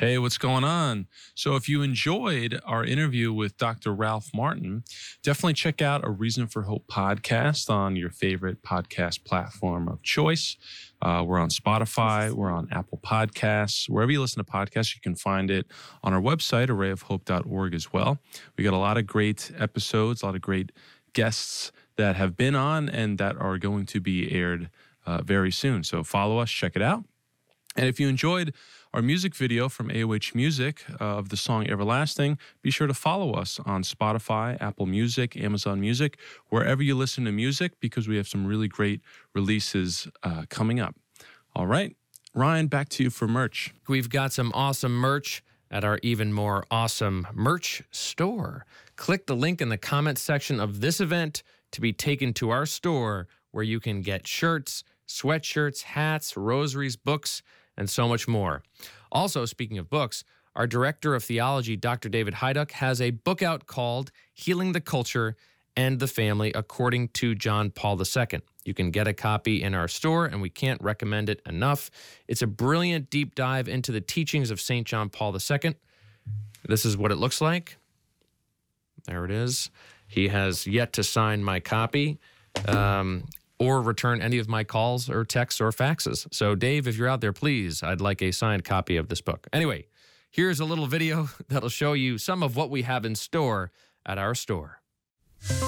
Hey, what's going on? So, if you enjoyed our interview with Dr. Ralph Martin, definitely check out a Reason for Hope podcast on your favorite podcast platform of choice. We're on Spotify, we're on Apple Podcasts. Wherever you listen to podcasts, you can find it on our website, arrayofhope.org, as well. We got a lot of great episodes, a lot of great guests that have been on and that are going to be aired very soon. So follow us, check it out. And if you enjoyed our music video from AOH Music of the song Everlasting, be sure to follow us on Spotify, Apple Music, Amazon Music, wherever you listen to music, because we have some really great releases coming up. All right, Ryan, back to you for merch. We've got some awesome merch at our even more awesome merch store. Click the link in the comments section of this event to be taken to our store where you can get shirts, sweatshirts, hats, rosaries, books, and so much more. Also, speaking of books, our Director of Theology, Dr. David Heiduck, has a book out called Healing the Culture and the Family According to John Paul II. You can get a copy in our store, and we can't recommend it enough. It's a brilliant deep dive into the teachings of St. John Paul II. This is what it looks like. There it is. He has yet to sign my copy. Or return any of my calls or texts or faxes. So, Dave, if you're out there, please, I'd like a signed copy of this book. Anyway, here's a little video that'll show you some of what we have in store at our store.